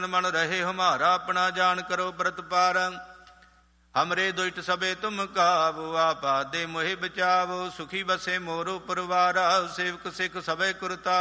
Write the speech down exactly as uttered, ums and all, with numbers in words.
ਮਨ ਰਹੇ ਹਮਾਰਾ ਆਪਣਾ ਜਾਣ ਕਰੋ ਪ੍ਰਤਪਾਰ। ਹਮਰੇ ਦੁਇਟ ਸਭੇ ਤੁਮ ਕਾਵੋ ਆਪਾ ਦੇ ਮੋਹਿ ਬਚਾਵੋ। ਸੁਖੀ ਬਸੇ ਮੋਰੋ ਪਰਵਾਰਾ ਸੇਵਕ ਸਿੱਖ ਸਭੇ ਕੁਰਤਾਰਾ।